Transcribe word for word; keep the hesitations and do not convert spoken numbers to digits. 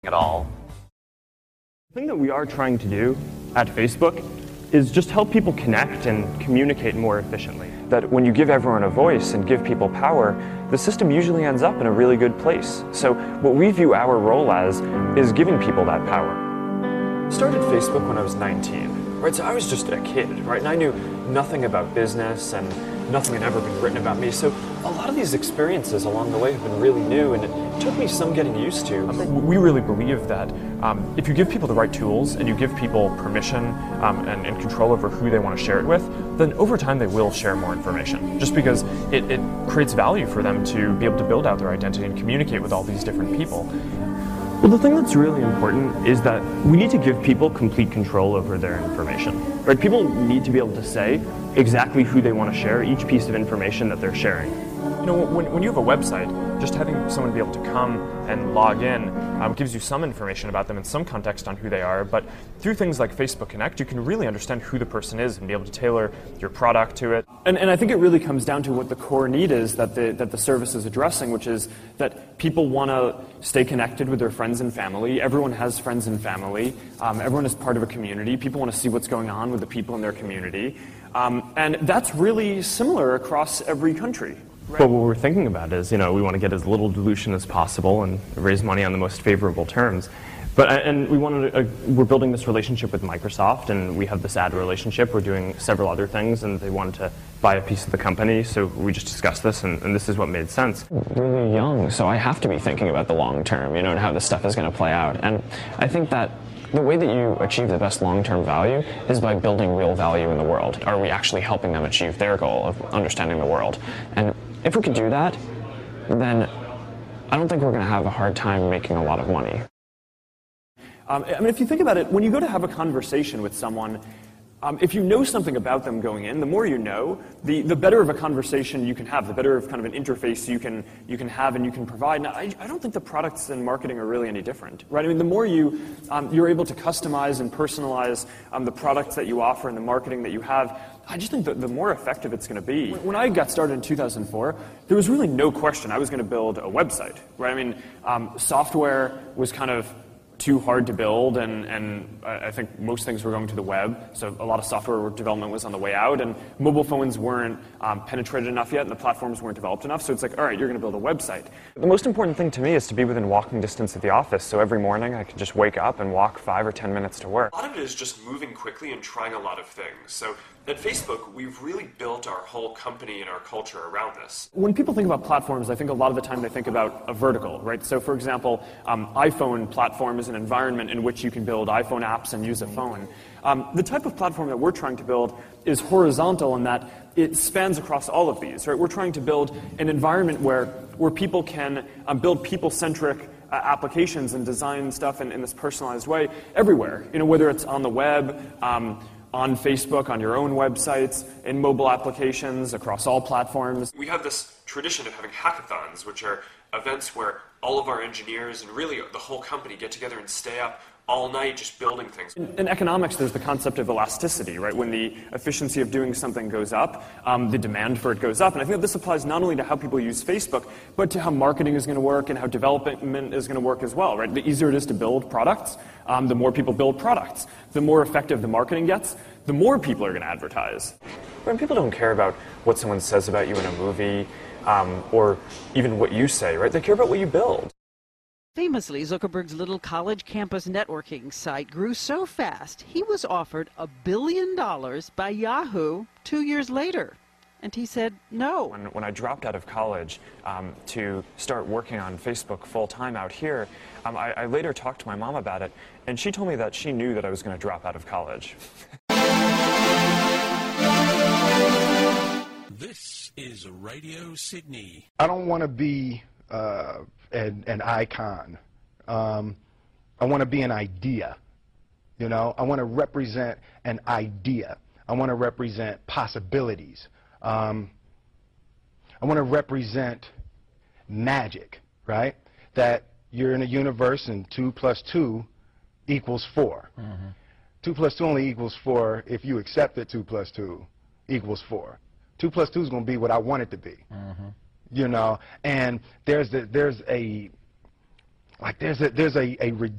at all. The thing that we are trying to do at Facebook is just help people connect and communicate more efficiently. That when you give everyone a voice and give people power, the system usually ends up in a really good place. So what we view our role as is giving people that power. I started Facebook when I was nineteen, right? So I was just a kid, right? And I knew nothing about business and nothing had ever been written about me. So a lot of these experiences along the way have been really new, and it took me some getting used to. Um, we really believe that um, if you give people the right tools and you give people permission um, and, and control over who they want to share it with, then over time they will share more information, just because it, it creates value for them to be able to build out their identity and communicate with all these different people. Well, the thing that's really important is that we need to give people complete control over their information. Right? People need to be able to say exactly who they want to share each piece of information that they're sharing. You know, when, when you have a website, just having someone be able to come and log in um, gives you some information about them and some context on who they are, but through things like Facebook Connect, you can really understand who the person is and be able to tailor your product to it. And, and I think it really comes down to what the core need is that the, that the service is addressing, which is that people want to stay connected with their friends and family. Everyone has friends and family. Um, everyone is part of a community. People want to see what's going on with the people in their community. Um, and that's really similar across every country. Right. But what we're thinking about is, you know, we want to get as little dilution as possible and raise money on the most favorable terms. But and we wanted to, uh, we're building this relationship with Microsoft, and we have this ad relationship. We're doing several other things, and they wanted to buy a piece of the company, so we just discussed this, and, and this is what made sense. Really young, so I have to be thinking about the long term, you know, and how this stuff is going to play out. And I think that the way that you achieve the best long-term value is by building real value in the world. Are we actually helping them achieve their goal of understanding the world? And if we could do that, then I don't think we're going to have a hard time making a lot of money. Um, I mean, if you think about it, when you go to have a conversation with someone, Um, if you know something about them going in, the more you know, the, the better of a conversation you can have, the better of kind of an interface you can you can have and you can provide. Now, I, I don't think the products and marketing are really any different, right? I mean, the more you um, you're able to customize and personalize um, the products that you offer and the marketing that you have, I just think that the more effective it's going to be. When I got started in two thousand four, there was really no question I was going to build a website, right? I mean, um, software was kind of too hard to build, and, and I think most things were going to the web, so a lot of software development was on the way out, and mobile phones weren't um, penetrated enough yet, and the platforms weren't developed enough, so it's like, all right, you're going to build a website. The most important thing to me is to be within walking distance of the office, so every morning I can just wake up and walk five or ten minutes to work. A lot of it is just moving quickly and trying a lot of things. So at Facebook, we've really built our whole company and our culture around this. When people think about platforms, I think a lot of the time they think about a vertical, right? So for example, um, iPhone platform is an environment in which you can build iPhone apps and use a phone. Um, the type of platform that we're trying to build is horizontal in that it spans across all of these, right? We're trying to build an environment where, where people can um, build people-centric uh, applications and design stuff in, in this personalized way everywhere. You know, whether it's on the web, um, on Facebook, on your own websites, in mobile applications, across all platforms. We have this tradition of having hackathons, which are events where all of our engineers and really the whole company get together and stay up all night just building things. In, in economics, there's the concept of elasticity, right? When the efficiency of doing something goes up, um, the demand for it goes up. And I think that this applies not only to how people use Facebook, but to how marketing is going to work and how development is going to work as well, right? The easier it is to build products, um, the more people build products. The more effective the marketing gets, the more people are going to advertise. When people don't care about what someone says about you in a movie, um, or even what you say, right? They care about what you build. Famously, Zuckerberg's little college campus networking site grew so fast, he was offered a billion dollars by Yahoo two years later. And he said no. When, when I dropped out of college um, to start working on Facebook full-time out here, um, I, I later talked to my mom about it, and she told me that she knew that I was going to drop out of college. This is Radio Sydney. I don't want to be uh, an, an icon. Um, I want to be an idea. You know, I want to represent an idea. I want to represent possibilities. Um, I want to represent magic, right? That you're in a universe and two plus two equals four. Mm-hmm. Two plus two only equals four if you accept that two plus two equals four. Two plus two is going to be what I want it to be. Mm-hmm. You know, and there's the, there's a Like there's a there's a, a